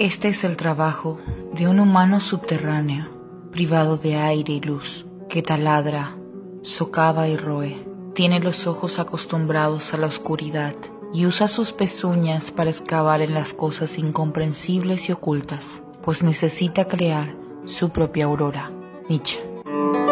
Este es el trabajo de un humano subterráneo, privado de aire y luz, que taladra, socava y roe. Tiene los ojos acostumbrados a la oscuridad y usa sus pezuñas para excavar en las cosas incomprensibles y ocultas, pues necesita crear su propia aurora. Nietzsche.